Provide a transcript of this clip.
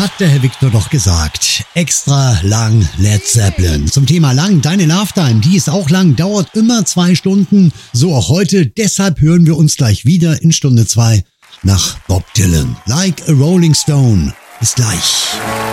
Hat der Herr Victor doch gesagt. Extra lang Led Zeppelin. Zum Thema lang, deine Love Time, die ist auch lang, dauert immer 2 Stunden. So auch heute, deshalb hören wir uns gleich wieder in Stunde 2 nach Bob Dylan. Like a Rolling Stone. Bis gleich.